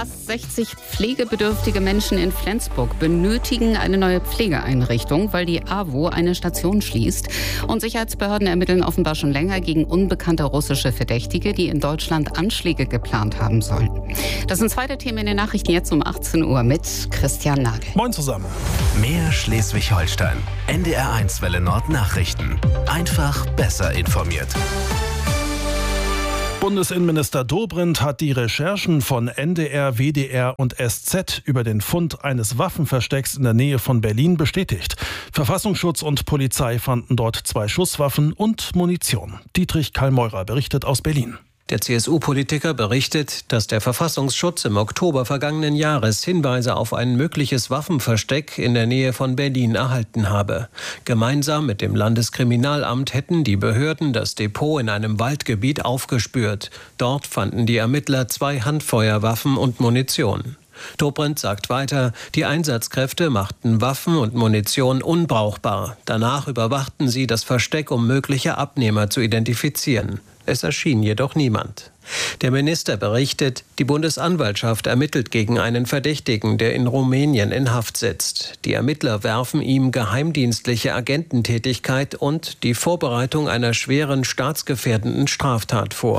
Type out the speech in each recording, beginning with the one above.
Fast 60 pflegebedürftige Menschen in Flensburg benötigen eine neue Pflegeeinrichtung, weil die AWO eine Station schließt. Und Sicherheitsbehörden ermitteln offenbar schon länger gegen unbekannte russische Verdächtige, die in Deutschland Anschläge geplant haben sollen. Das sind zwei der Themen in den Nachrichten jetzt um 18 Uhr mit Christian Nagel. Moin zusammen. Mehr Schleswig-Holstein. NDR1 Welle Nord Nachrichten. Einfach besser informiert. Bundesinnenminister Dobrindt hat die Recherchen von NDR, WDR und SZ über den Fund eines Waffenverstecks in der Nähe von Berlin bestätigt. Verfassungsschutz und Polizei fanden dort 2 Schusswaffen und Munition. Dietrich Kallmeurer berichtet aus Berlin. Der CSU-Politiker berichtet, dass der Verfassungsschutz im Oktober vergangenen Jahres Hinweise auf ein mögliches Waffenversteck in der Nähe von Berlin erhalten habe. Gemeinsam mit dem Landeskriminalamt hätten die Behörden das Depot in einem Waldgebiet aufgespürt. Dort fanden die Ermittler 2 Handfeuerwaffen und Munition. Dobrindt sagt weiter, die Einsatzkräfte machten Waffen und Munition unbrauchbar. Danach überwachten sie das Versteck, um mögliche Abnehmer zu identifizieren. Es erschien jedoch niemand. Der Minister berichtet, die Bundesanwaltschaft ermittelt gegen einen Verdächtigen, der in Rumänien in Haft sitzt. Die Ermittler werfen ihm geheimdienstliche Agententätigkeit und die Vorbereitung einer schweren staatsgefährdenden Straftat vor.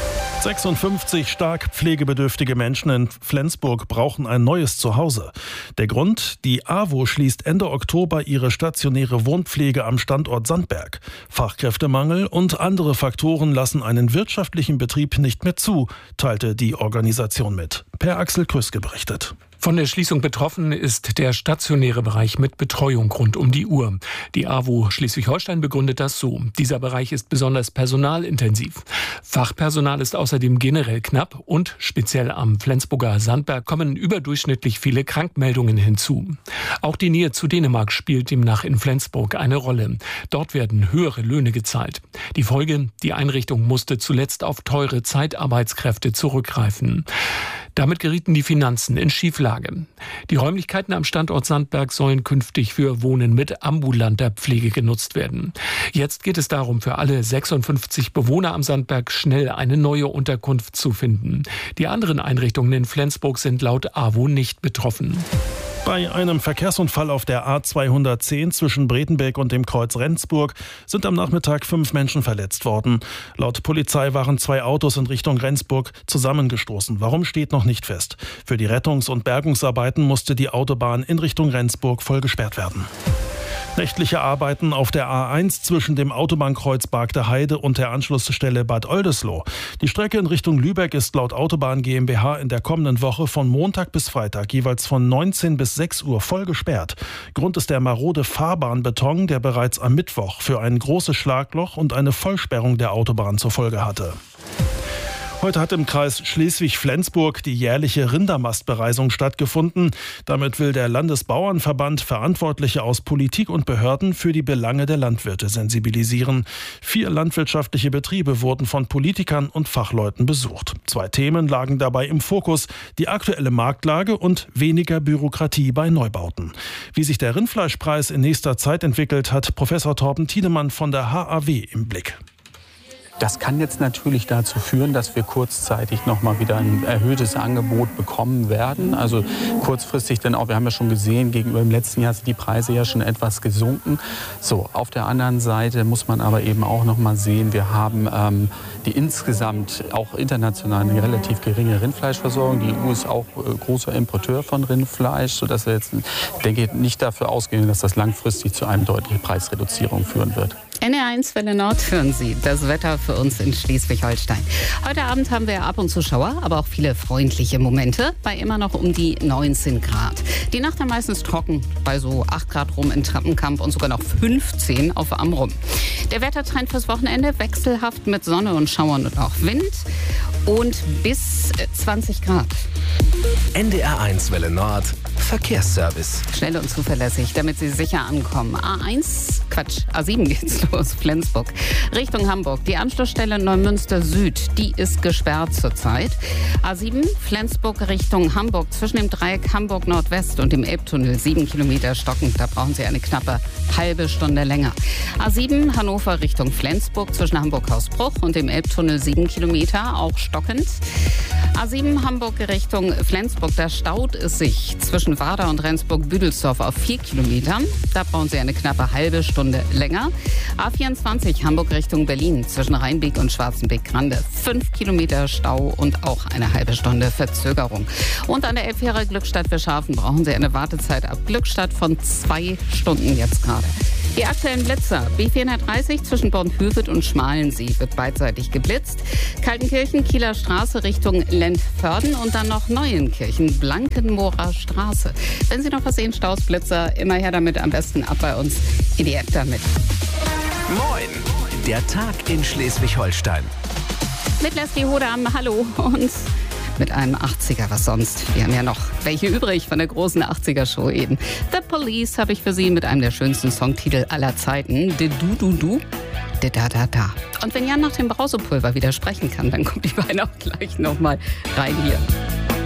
56 stark pflegebedürftige Menschen in Flensburg brauchen ein neues Zuhause. Der Grund? Die AWO schließt Ende Oktober ihre stationäre Wohnpflege am Standort Sandberg. Fachkräftemangel und andere Faktoren lassen einen wirtschaftlichen Betrieb nicht mehr zu, teilte die Organisation mit. Per Axel Krüske berichtet. Von der Schließung betroffen ist der stationäre Bereich mit Betreuung rund um die Uhr. Die AWO Schleswig-Holstein begründet das so. Dieser Bereich ist besonders personalintensiv. Fachpersonal ist außerdem generell knapp und speziell am Flensburger Sandberg kommen überdurchschnittlich viele Krankmeldungen hinzu. Auch die Nähe zu Dänemark spielt demnach in Flensburg eine Rolle. Dort werden höhere Löhne gezahlt. Die Folge: Die Einrichtung musste zuletzt auf teure Zeitarbeitskräfte zurückgreifen. Damit gerieten die Finanzen in Schieflage. Die Räumlichkeiten am Standort Sandberg sollen künftig für Wohnen mit ambulanter Pflege genutzt werden. Jetzt geht es darum, für alle 56 Bewohner am Sandberg schnell eine neue Unterkunft zu finden. Die anderen Einrichtungen in Flensburg sind laut AWO nicht betroffen. Bei einem Verkehrsunfall auf der A210 zwischen Bredenbeck und dem Kreuz Rendsburg sind am Nachmittag 5 Menschen verletzt worden. Laut Polizei waren 2 Autos in Richtung Rendsburg zusammengestoßen. Warum, steht noch nicht fest. Für die Rettungs- und Bergungsarbeiten musste die Autobahn in Richtung Rendsburg voll gesperrt werden. Nächtliche Arbeiten auf der A1 zwischen dem Autobahnkreuz Bargter Heide und der Anschlussstelle Bad Oldesloe. Die Strecke in Richtung Lübeck ist laut Autobahn GmbH in der kommenden Woche von Montag bis Freitag jeweils von 19 bis 6 Uhr voll gesperrt. Grund ist der marode Fahrbahnbeton, der bereits am Mittwoch für ein großes Schlagloch und eine Vollsperrung der Autobahn zur Folge hatte. Heute hat im Kreis Schleswig-Flensburg die jährliche Rindermastbereisung stattgefunden. Damit will der Landesbauernverband Verantwortliche aus Politik und Behörden für die Belange der Landwirte sensibilisieren. 4 landwirtschaftliche Betriebe wurden von Politikern und Fachleuten besucht. 2 Themen lagen dabei im Fokus: die aktuelle Marktlage und weniger Bürokratie bei Neubauten. Wie sich der Rindfleischpreis in nächster Zeit entwickelt, hat Professor Torben Tiedemann von der HAW im Blick. Das kann jetzt natürlich dazu führen, dass wir kurzzeitig noch mal wieder ein erhöhtes Angebot bekommen werden. Also kurzfristig dann auch, wir haben ja schon gesehen, gegenüber dem letzten Jahr sind die Preise ja schon etwas gesunken. So, auf der anderen Seite muss man aber eben auch noch mal sehen, wir haben die insgesamt auch international eine relativ geringe Rindfleischversorgung. Die EU ist auch großer Importeur von Rindfleisch, sodass wir jetzt, denke ich, nicht dafür ausgehen, dass das langfristig zu einer deutlichen Preisreduzierung führen wird. NDR1 Welle Nord hören Sie. Das Wetter für uns in Schleswig-Holstein. Heute Abend haben wir ab und zu Schauer, aber auch viele freundliche Momente bei immer noch um die 19 Grad. Die Nacht dann meistens trocken, bei so 8 Grad rum in Treppenkamp und sogar noch 15 auf Amrum. Der Wettertrend fürs Wochenende wechselhaft mit Sonne und Schauern und auch Wind und bis 20 Grad. NDR1 Welle Nord Verkehrsservice. Schnell und zuverlässig, damit Sie sicher ankommen. A7 geht's los, Flensburg, Richtung Hamburg. Die Anschlussstelle Neumünster Süd, die ist gesperrt zurzeit. A7 Flensburg Richtung Hamburg, zwischen dem Dreieck Hamburg Nordwest und dem Elbtunnel, 7 Kilometer stockend. Da brauchen Sie eine knappe halbe Stunde länger. A7 Hannover Richtung Flensburg, zwischen Hamburg-Hausbruch und dem Elbtunnel, 7 Kilometer, auch stockend. A7 Hamburg Richtung Flensburg, da staut es sich zwischen Warder und Rendsburg-Büdelsdorf auf 4 Kilometern. Da brauchen Sie eine knappe halbe Stunde länger. A24 Hamburg Richtung Berlin, zwischen Rheinbeek und Schwarzenbeek-Grande, 5 Kilometer Stau und auch eine halbe Stunde Verzögerung. Und an der Elbfähre Glückstadt-Verschafen brauchen Sie eine Wartezeit ab Glückstadt von 2 Stunden jetzt gerade. Die aktuellen Blitzer. B430 zwischen Bornhöved und Schmalensee wird beidseitig geblitzt. Kaltenkirchen, Kieler Straße Richtung Lentförden und dann noch Neuenkirchen, Blankenmoorer Straße. Wenn Sie noch was sehen, Staus, Blitzer, immer her damit, am besten ab bei uns in die App damit. Moin, der Tag in Schleswig-Holstein. Mit Leslie Hodam, hallo, und mit einem 80er, was sonst? Wir haben ja noch welche übrig von der großen 80er-Show eben. The Police habe ich für Sie mit einem der schönsten Songtitel aller Zeiten. De Du Du Du, de Da Da Da. Und wenn Jan nach dem Brausepulver wieder sprechen kann, dann kommt die beiden auch gleich nochmal rein hier.